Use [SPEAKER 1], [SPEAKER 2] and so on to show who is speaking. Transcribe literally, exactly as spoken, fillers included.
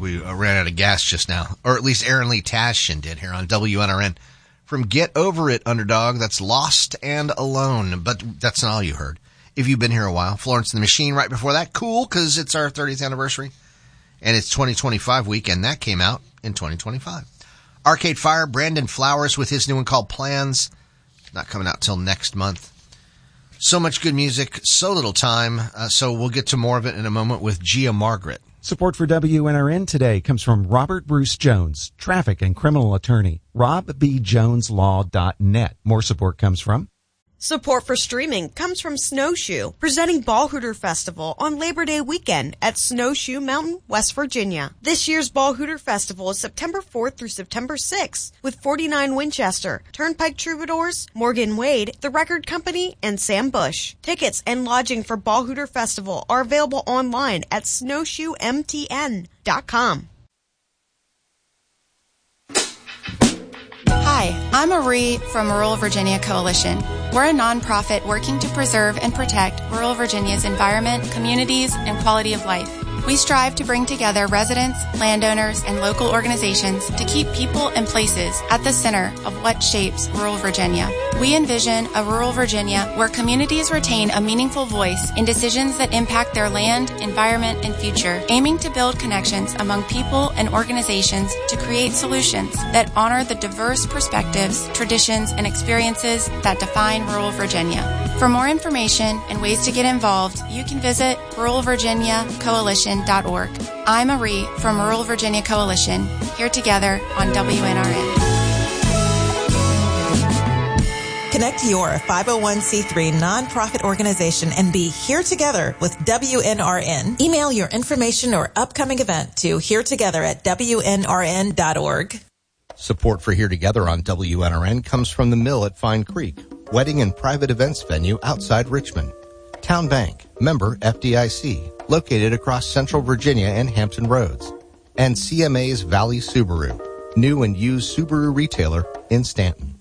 [SPEAKER 1] we uh, ran out of gas just now, or at least Aaron Lee Tashin did here on W N R N. From Get Over It, Underdog, that's Lost and Alone, but that's not all you heard. If you've been here a while, Florence and the Machine right before that, cool, because it's our thirtieth anniversary, and it's twenty twenty-five week, and that came out in twenty twenty-five. Arcade Fire, Brandon Flowers with his new one called Plans, not coming out till next month. So much good music, so little time, uh, so we'll get to more of it in a moment with Gia Margaret.
[SPEAKER 2] Support for W N R N today comes from Robert Bruce Jones, traffic and criminal attorney, rob b jones law dot net. More support comes from
[SPEAKER 3] Support for streaming comes from Snowshoe, presenting Ball Hooter Festival on Labor Day weekend at Snowshoe Mountain, West Virginia. This year's Ball Hooter Festival is September fourth through September sixth with forty-nine Winchester, Turnpike Troubadours, Morgan Wade, The Record Company, and Sam Bush. Tickets and lodging for Ball Hooter Festival are available online at snowshoe m t n dot com.
[SPEAKER 4] Hi, I'm Marie from Rural Virginia Coalition. We're a nonprofit working to preserve and protect rural Virginia's environment, communities, and quality of life. We strive to bring together residents, landowners, and local organizations to keep people and places at the center of what shapes rural Virginia. We envision a rural Virginia where communities retain a meaningful voice in decisions that impact their land, environment, and future, aiming to build connections among people and organizations to create solutions that honor the diverse perspectives, traditions, and experiences that define rural Virginia. For more information and ways to get involved, you can visit rural virginia coalition dot org. I'm Marie from Rural Virginia Coalition, here together on W N R N.
[SPEAKER 5] Connect your five oh one c three nonprofit organization and be here together with W N R N. Email your information or upcoming event to here together at w n r n dot org.
[SPEAKER 1] Support for Here Together on W N R N comes from the Mill at Fine Creek, wedding and private events venue outside Richmond. Town Bank, member F D I C, located across Central Virginia and Hampton Roads. And C M A's Valley Subaru, new and used Subaru retailer in Stanton.